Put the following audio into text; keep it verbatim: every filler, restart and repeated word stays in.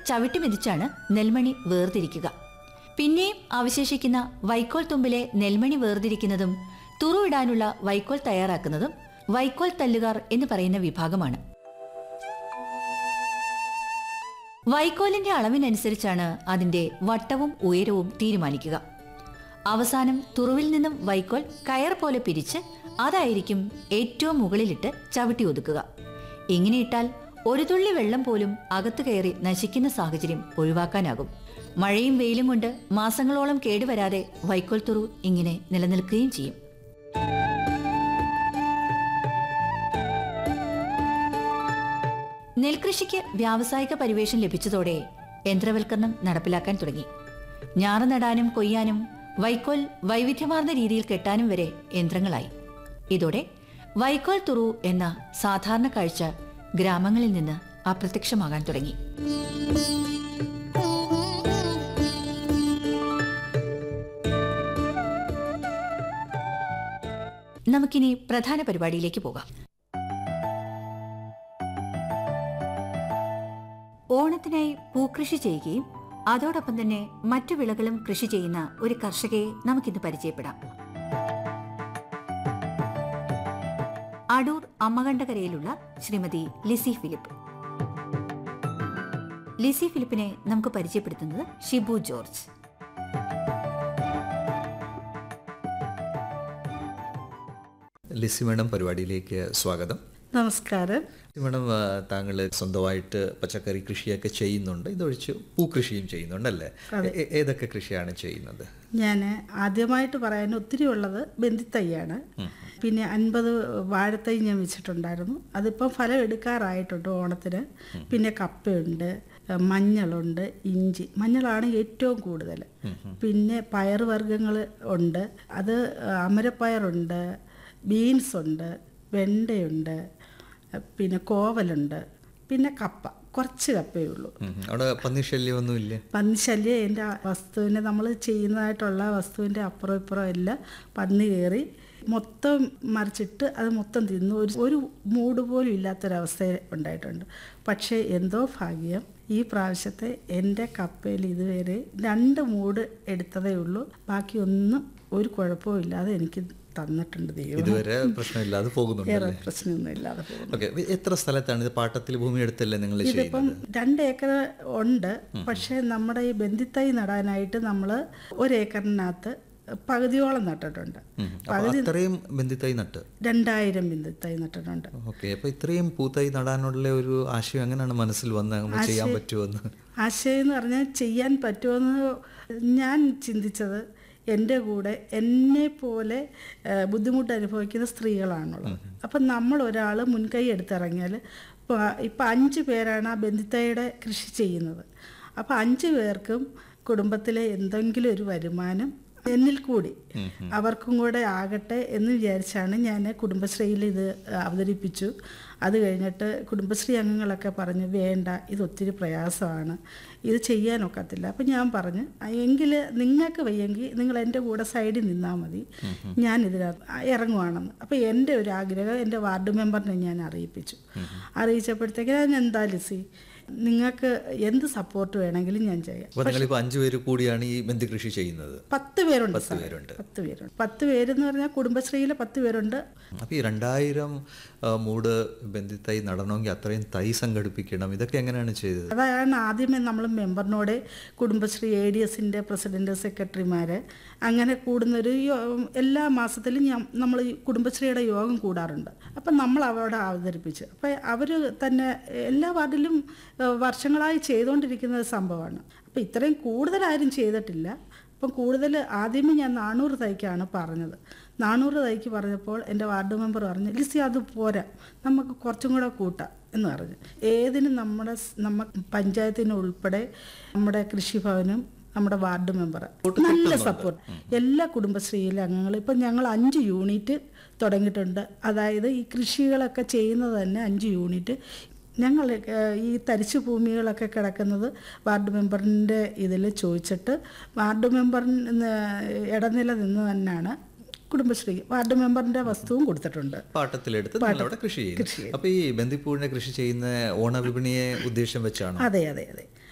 ചവിട്ടി മെതിച്ചാണ് നെൽമണി വേർതിരിക്കുക. പിന്നെയും അവശേഷിക്കുന്ന വൈക്കോൽ തുമ്പിലെ നെൽമണി വേർതിരിക്കുന്നതും തുറുവിടാനുള്ള വൈക്കോൽ തയ്യാറാക്കുന്നതും വൈക്കോൽ തല്ലുകാർ എന്ന് പറയുന്ന വിഭാഗമാണ്. വൈക്കോലിന്റെ അളവിനനുസരിച്ചാണ് അതിന്റെ വട്ടവും ഉയരവും തീരുമാനിക്കുക. അവസാനം തുറുവിൽ നിന്നും വൈക്കോൽ കയർ പോലെ പിരിച്ച് അതായിരിക്കും ഏറ്റവും മുകളിലിട്ട് ചവിട്ടി ഒതുക്കുക. ഇങ്ങനെയിട്ടാൽ ഒരു തുള്ളി വെള്ളം പോലും അകത്ത് കയറി നശിക്കുന്ന സാഹചര്യം ഒഴിവാക്കാനാകും. മഴയും വെയിലും കൊണ്ട് മാസങ്ങളോളം കേടുവരാതെ വൈക്കോൽ തുറു ഇങ്ങനെ നിലനിൽക്കുകയും ചെയ്യും. നെൽകൃഷിക്ക് വ്യാവസായിക പരിവേഷം ലഭിച്ചതോടെ യന്ത്രവൽക്കരണം നടപ്പിലാക്കാൻ തുടങ്ങി. ഞാറ് നടാനും കൊയ്യാനും വൈക്കോൽ വൈവിധ്യമാർന്ന രീതിയിൽ കെട്ടാനും വരെ യന്ത്രങ്ങളായി. ഇതോടെ വൈക്കോൽ തുറു എന്ന സാധാരണ കാഴ്ച ഗ്രാമങ്ങളിൽ നിന്ന് അപ്രത്യക്ഷമാകാൻ തുടങ്ങി. നമുക്കിനി പ്രധാന പരിപാടിയിലേക്ക് പോകാം. ഓണത്തിനായി പൂക്കൃഷി ചെയ്യുകയും അതോടൊപ്പം തന്നെ മറ്റു വിളകളും കൃഷി ചെയ്യുന്ന ഒരു കർഷകയെ നമുക്കിന്ന് പരിചയപ്പെടാം. അടൂർ അമ്മകണ്ഠകരയിലുള്ള ശ്രീമതി ലിസി ഫിലിപ്പ്. ലിസി ഫിലിപ്പിനെ നമുക്ക് പരിചയപ്പെടുത്തുന്നത് ഷിബു ജോർജ്. ലിസി മേഡം, പരിപാടിയിലേക്ക് സ്വാഗതം. നമസ്കാരം. മേഡം, താങ്കൾ സ്വന്തമായിട്ട് പച്ചക്കറി കൃഷിയൊക്കെ ചെയ്യുന്നുണ്ട്, ഇതൊഴിച്ച് പൂക്കൃഷിയും ചെയ്യുന്നുണ്ടല്ലേ? ഏതൊക്കെ കൃഷിയാണ് ചെയ്യുന്നത്? ഞാൻ ആദ്യമായിട്ട് പറയാൻ ഒത്തിരി ഉള്ളത് ബന്ധിത്തൈയാണ്. പിന്നെ അൻപത് വാഴത്തൈ ഞാൻ വെച്ചിട്ടുണ്ടായിരുന്നു. അതിപ്പം ഫലം എടുക്കാറായിട്ടുണ്ട് ഓണത്തിന്. പിന്നെ കപ്പയുണ്ട്, മഞ്ഞളുണ്ട്, ഇഞ്ചി. മഞ്ഞളാണ് ഏറ്റവും കൂടുതൽ. പിന്നെ പയറുവർഗ്ഗങ്ങൾ ഉണ്ട്. അത് അമരപ്പയറുണ്ട്, ബീൻസ് ഉണ്ട്, വെണ്ടയുണ്ട്, പിന്നെ കോവലുണ്ട്, പിന്നെ കപ്പ. കുറച്ച് കപ്പയേ ഉള്ളൂ. അവിടെ പന്നിശല്യമൊന്നും ഇല്ല? പന്നിശല്യം എൻ്റെ വസ്തുവിൻ്റെ നമ്മൾ ചെയ്യുന്നതായിട്ടുള്ള വസ്തുവിൻ്റെ അപ്പുറം ഇപ്പുറം എല്ലാം പന്നി കയറി മൊത്തം മറിച്ചിട്ട് അത് മൊത്തം തിന്നു. ഒരു ഒരു മൂട് പോലും ഇല്ലാത്തൊരവസ്ഥ ഉണ്ടായിട്ടുണ്ട്. പക്ഷേ എന്തോ ഭാഗ്യം, ഈ പ്രാവശ്യത്തെ എൻ്റെ കപ്പയിൽ ഇതുവരെ രണ്ട് മൂട് എടുത്തതേ ഉള്ളൂ. ബാക്കി ഒന്നും ഒരു കുഴപ്പവും ഇല്ലാതെ എനിക്ക് തന്നിട്ടുണ്ട് ദൈവം. ഇതുവരെ പ്രശ്നമില്ലാതെ പോകുന്നുണ്ട്. പ്രശ്നമൊന്നും ഇല്ലാതെ പോകുന്നു. എത്ര സ്ഥലത്താണ് ഇത്? പാട്ടത്തിൽ ഭൂമി എടുത്തല്ലേ നിങ്ങൾ? ഇതിപ്പം രണ്ട് ഏക്കർ ഉണ്ട്. പക്ഷെ നമ്മുടെ ഈ ബന്ധിത്തൈ നടാനായിട്ട് നമ്മൾ ഒരേക്കറിനകത്ത് പകുതിയോളം നട്ടിട്ടുണ്ട്. ഇത്രയും ബന്ധിത്തൈ നട്ട് രണ്ടായിരം ബന്ധിത്തൈ നട്ടിട്ടുണ്ട്. ഓക്കെ. അപ്പൊ ഇത്രയും പൂത്തൈ നടാനുള്ള ഒരു ആശയം എങ്ങനെയാണ് മനസ്സിൽ വന്നത്? ചെയ്യാൻ പറ്റുമെന്ന് ആശയം എന്ന് പറഞ്ഞാൽ ചെയ്യാൻ പറ്റുമെന്ന് ഞാൻ ചിന്തിച്ചത്, എൻ്റെ കൂടെ എന്നെ പോലെ ബുദ്ധിമുട്ട് അനുഭവിക്കുന്ന സ്ത്രീകളാണുള്ളത്. അപ്പം നമ്മൾ ഒരാൾ മുൻകൈ എടുത്തിറങ്ങിയാൽ, ഇപ്പോൾ ഇപ്പം അഞ്ച് പേരാണ് ആ ബന്ധിത്തൈയുടെ കൃഷി ചെയ്യുന്നത്. അപ്പം അഞ്ച് പേർക്കും കുടുംബത്തിലെ എന്തെങ്കിലും ഒരു വരുമാനം എന്നിൽ കൂടി അവർക്കും കൂടെ ആകട്ടെ എന്ന് വിചാരിച്ചാണ് ഞാൻ കുടുംബശ്രീയിൽ ഇത് അവതരിപ്പിച്ചു. അത് കഴിഞ്ഞിട്ട് കുടുംബശ്രീ അംഗങ്ങളൊക്കെ പറഞ്ഞു, വേണ്ട, ഇത് ഒത്തിരി പ്രയാസമാണ്, ഇത് ചെയ്യാനൊക്കത്തില്ല. അപ്പം ഞാൻ പറഞ്ഞു, എങ്കിൽ നിങ്ങൾക്ക് വയ്യെങ്കിൽ നിങ്ങൾ എൻ്റെ കൂടെ സൈഡിൽ നിന്നാൽ മതി, ഞാൻ ഇതിനകത്ത് ഇറങ്ങുവാണെന്ന്. അപ്പോൾ എൻ്റെ ഒരു ആഗ്രഹം എൻ്റെ വാർഡ് മെമ്പറിനെ ഞാൻ അറിയിപ്പിച്ചു. അറിയിച്ചപ്പോഴത്തേക്ക് ഞാൻ, എന്താ ലിസി, നിങ്ങൾക്ക് എന്ത് സപ്പോർട്ട് വേണമെങ്കിലും ഞാൻ ചെയ്യാം. അഞ്ചു പേര് കൂടിയാണ് ഈ ബന്ധു കൃഷി ചെയ്യുന്നത്? പത്ത് പേരുണ്ട്. പത്ത് പേരുണ്ട് പത്ത് പേരുണ്ട് പത്ത് പേരെന്ന് പറഞ്ഞാൽ കുടുംബശ്രീയിലെ പത്ത് പേരുണ്ട്. അപ്പോൾ ഈ രണ്ടായിരം മൂട് ബന്ധിത്തൈ നടണമെങ്കിൽ അത്രയും തൈ സംഘടിപ്പിക്കണം. ഇതൊക്കെ എങ്ങനെയാണ് ചെയ്തത്? അതാണ് ആദ്യമേ നമ്മൾ മെമ്പറിനോട്, കുടുംബശ്രീ എ ഡി എസിൻ്റെ പ്രസിഡന്റ്, സെക്രട്ടറിമാർ അങ്ങനെ കൂടുന്നൊരു എല്ലാ മാസത്തിലും ഞാൻ നമ്മൾ കുടുംബശ്രീയുടെ യോഗം കൂടാറുണ്ട്. അപ്പം നമ്മൾ അവിടെ അവതരിപ്പിച്ച്, അപ്പം അവർ തന്നെ എല്ലാ വാർഡിലും വർഷങ്ങളായി ചെയ്തുകൊണ്ടിരിക്കുന്ന ഒരു സംഭവമാണ്. അപ്പം ഇത്രയും കൂടുതലാരും ചെയ്തിട്ടില്ല. അപ്പം കൂടുതൽ ആദ്യമേ ഞാൻ നാനൂറ് തൈക്കാണ് പറഞ്ഞത്. നാനൂറ് തൈക്ക് പറഞ്ഞപ്പോൾ എൻ്റെ വാർഡ് മെമ്പർ പറഞ്ഞു, ലിസി അത് പോരാ, നമുക്ക് കുറച്ചും കൂടെ കൂട്ടാം എന്ന് പറഞ്ഞു. ഏതിനും നമ്മുടെ നമ്മ പഞ്ചായത്തിന് ഉൾപ്പെടെ നമ്മുടെ കൃഷിഭവനും നമ്മുടെ വാർഡ് മെമ്പർ നല്ല സപ്പോർട്ട്. എല്ലാ കുടുംബശ്രീയിലെ അംഗങ്ങളും ഇപ്പം ഞങ്ങൾ അഞ്ച് യൂണിറ്റ് തുടങ്ങിയിട്ടുണ്ട്. അതായത് ഈ കൃഷികളൊക്കെ ചെയ്യുന്നത് തന്നെ അഞ്ച് യൂണിറ്റ്. ഞങ്ങൾ ഈ തരിശു ഭൂമികളൊക്കെ കിടക്കുന്നത് വാർഡ് മെമ്പറിൻ്റെ ഇതിൽ ചോദിച്ചിട്ട് വാർഡ് മെമ്പറിന് ഇടനില നിന്ന് തന്നെയാണ് കുടുംബശ്രീ വാർഡ് മെമ്പറിന്റെ വസ്തുവും കൊടുത്തിട്ടുണ്ട്, പാട്ടത്തിലെടുത്ത് കൃഷി ചെയ്യും. അപ്പോൾ ഈ ബന്ദിപ്പൂവിനെ കൃഷി ചെയ്യുന്ന ഓണവിപണിയെ ഉദ്ദേശം വെച്ചാണ്? അതെ അതെ അതെ